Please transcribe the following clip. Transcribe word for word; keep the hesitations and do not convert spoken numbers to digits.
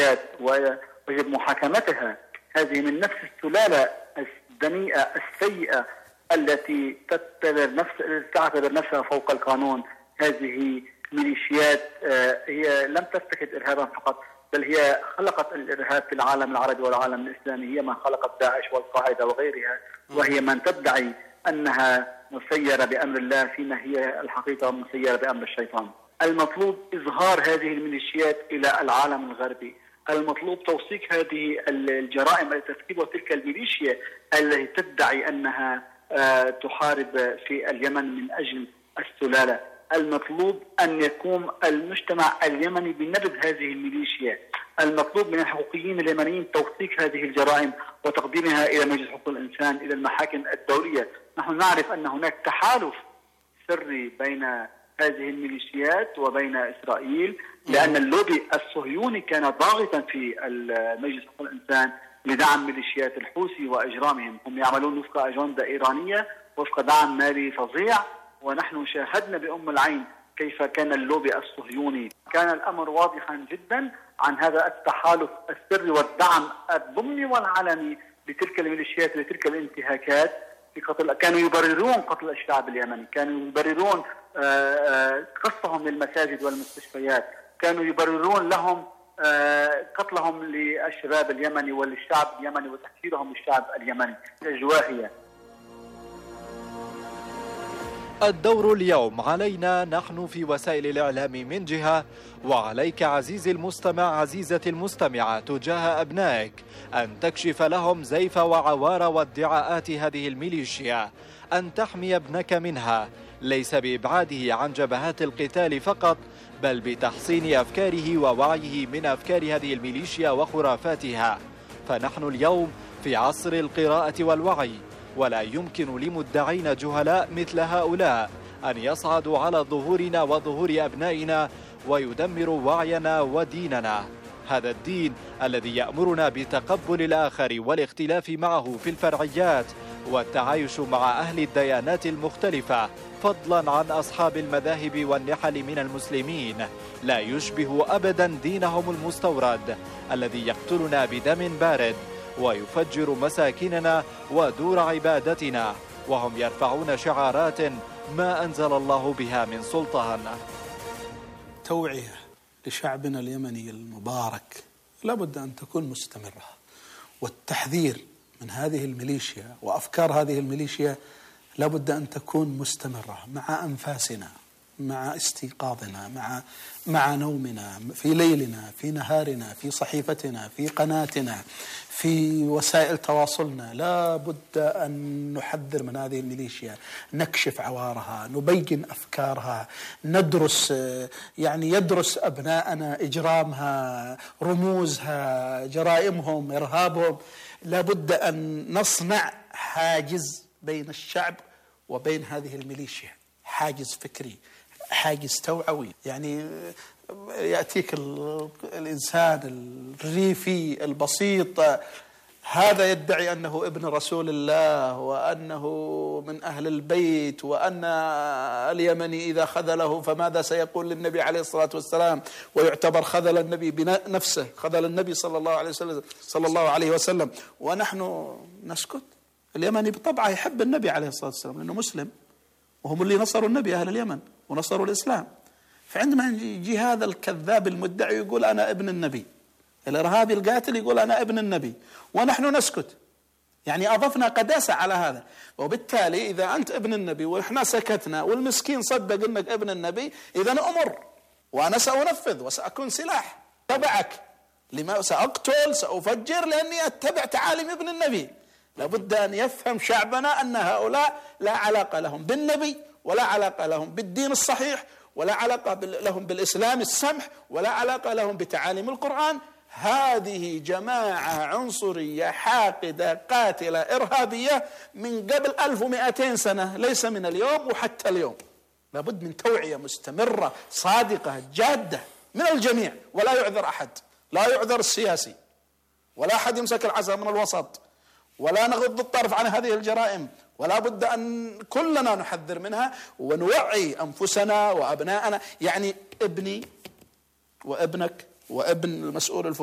الميليشيات ويجب محاكمتها. هذه من نفس السلالة الدنيئة السيئة التي تعتبر نفس تعتبر نفسها فوق القانون. هذه ميليشيات هي لم تتخذ إرهابا فقط، بل هي خلقت الإرهاب في العالم العربي والعالم الإسلامي. هي من خلقت داعش والقاعدة وغيرها، وهي من تدعي أنها مسيرة بأمر الله فيما هي الحقيقة مسيرة بأمر الشيطان. المطلوب إظهار هذه الميليشيات إلى العالم الغربي. المطلوب توثيق هذه الجرائم التي ترتكبها تلك الميليشيا التي تدعي أنها تحارب في اليمن من أجل السلالة. المطلوب أن يقوم المجتمع اليمني بنبذ هذه الميليشيا. المطلوب من الحقوقيين اليمنيين توثيق هذه الجرائم وتقديمها إلى مجلس حقوق الإنسان، إلى المحاكم الدولية. نحن نعرف أن هناك تحالف سري بين هذه الميليشيات وبين إسرائيل، لأن اللوبي الصهيوني كان ضاغطا في مجلس حقوق الإنسان لدعم ميليشيات الحوثي وإجرامهم. هم يعملون وفق أجندة إيرانية، وفق دعم مالي فظيع، ونحن شاهدنا بأم العين كيف كان اللوبي الصهيوني. كان الأمر واضحا جدا عن هذا التحالف السري والدعم الضمني والعلني لتلك الميليشيات لتلك الانتهاكات. كانوا يبررون قتل الشعب اليمني، كانوا يبررون قصفهم للمساجد والمستشفيات، كانوا يبررون لهم قتلهم للشباب اليمني وللشعب اليمني وتحكيرهم للشعب اليمني. الأجواهية. الدور اليوم علينا نحن في وسائل الإعلام من جهة، وعليك عزيزي المستمع عزيزتي المستمعة تجاه أبنائك أن تكشف لهم زيف وعوار وادعاءات هذه الميليشيا، أن تحمي ابنك منها، ليس بإبعاده عن جبهات القتال فقط، بل بتحصين أفكاره ووعيه من أفكار هذه الميليشيا وخرافاتها. فنحن اليوم في عصر القراءة والوعي، ولا يمكن لمدعين جهلاء مثل هؤلاء أن يصعدوا على ظهورنا وظهور أبنائنا ويدمروا وعينا وديننا. هذا الدين الذي يأمرنا بتقبل الآخر والاختلاف معه في الفرعيات والتعايش مع أهل الديانات المختلفة، فضلا عن أصحاب المذاهب والنحل من المسلمين، لا يشبه أبدا دينهم المستورد الذي يقتلنا بدم بارد ويفجر مساكننا ودور عبادتنا، وهم يرفعون شعارات ما أنزل الله بها من سلطان. توعية لشعبنا اليمني المبارك لابد أن تكون مستمرة، والتحذير من هذه الميليشيا وأفكار هذه الميليشيا لابد أن تكون مستمرة مع أنفاسنا، مع استيقاظنا، مع مع نومنا، في ليلنا، في نهارنا، في صحيفتنا، في قناتنا، في وسائل تواصلنا. لا بد أن نحذر من هذه الميليشيا، نكشف عوارها، نبين أفكارها، ندرس يعني يدرس أبناءنا إجرامها، رموزها، جرائمهم، إرهابهم. لا بد أن نصنع حاجز بين الشعب وبين هذه الميليشيا، حاجز فكري، حاجز توعوي. يعني يأتيك الإنسان الريفي البسيط هذا يدعي أنه ابن رسول الله وأنه من أهل البيت، وأن اليمني إذا خذله فماذا سيقول للنبي عليه الصلاة والسلام، ويعتبر خذل النبي بنفسه، خذل النبي صلى الله عليه وسلم صلى الله عليه وسلم ونحن نسكت. اليمني بطبعه يحب النبي عليه الصلاة والسلام لأنه مسلم، وهم اللي نصروا النبي أهل اليمن ونصروا الإسلام. فعندما يجي هذا الكذاب المدعي يقول أنا ابن النبي، الإرهابي القاتل يقول أنا ابن النبي، ونحن نسكت، يعني أضفنا قداسة على هذا. وبالتالي إذا أنت ابن النبي وإحنا سكتنا والمسكين صدق أنك ابن النبي، إذا أمر وأنا سأنفذ وسأكون سلاح تبعك، لما سأقتل سأفجر لأني أتبع تعاليم ابن النبي. لابد أن يفهم شعبنا أن هؤلاء لا علاقة لهم بالنبي، ولا علاقة لهم بالدين الصحيح، ولا علاقة لهم بالإسلام السمح، ولا علاقة لهم بتعاليم القرآن. هذه جماعة عنصرية حاقدة قاتلة إرهابية من قبل ألف ومئتين سنة، ليس من اليوم وحتى اليوم. لابد من توعية مستمرة صادقة جادة من الجميع، ولا يعذر أحد، لا يعذر السياسي، ولا أحد يمسك العصا من الوسط، ولا نغض الطرف عن هذه الجرائم. ولا بد أن كلنا نحذر منها ونوعي أنفسنا وأبناءنا. يعني ابني وابنك وابن المسؤول الفلاني